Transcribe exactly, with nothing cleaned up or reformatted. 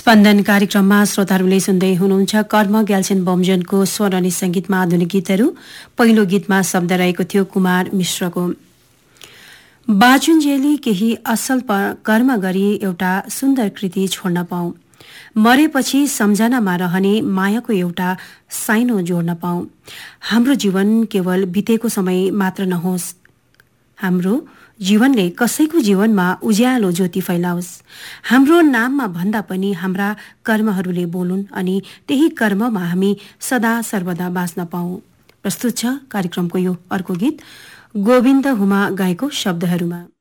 स्पन्दन कार्यक्रममा श्रोताहरूले सुन्दै हुनुहुन्छ कर्म ग्याल्छेन बमजनको स्वर अनि संगीतमा आधुनिक गीतहरू। पहिलो गीतमा शब्द रहेको थियो कुमार मिश्रको। बाचुन्जेली केही असल कर्म गरी एउटा सुन्दर कृति छोड्न पाऊ, मरेपछि सम्झनामा रहने मायाको एउटा साइनो जोड्न पाऊ। हाम्रो जीवन केवल बितेको समय मात्र नहोस्, हाम्रो जीवनले कसैको जीवनमा उज्यालो ज्योति फैलाओस्। हाम्रो नाममा भन्दा पनि हाम्रा कर्महरूले बोलुन् अनि त्यही कर्ममा हामी सदा सर्वदा बाँच्न पाऊ। प्रस्तुत छ कार्यक्रमको यो अर्को गीत गोविन्द हुमा गाएको शब्दहरूमा।